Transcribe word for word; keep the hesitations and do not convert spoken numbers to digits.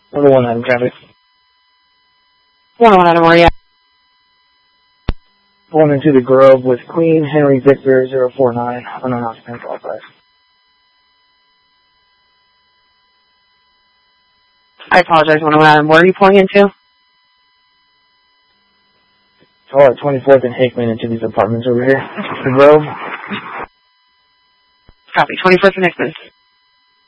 Number one item traffic. one oh one item, where are you at? Pulling into the Grove with Queen Henry Victor zero four nine, unknown occupant authorized. I apologize, one oh one item, where are you pulling into? Call at twenty-fourth and Hickman into these apartments over here. The Grove. Copy, twenty-fourth and Hickman.